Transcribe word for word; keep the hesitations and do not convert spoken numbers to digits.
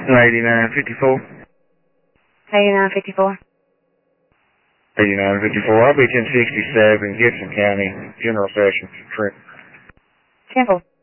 eighty-nine fifty-four. eighty-nine fifty-four. eighty-nine fifty-four. I'll be ten sixty-seven, Gibson County, General Sessions. Trent. ten four.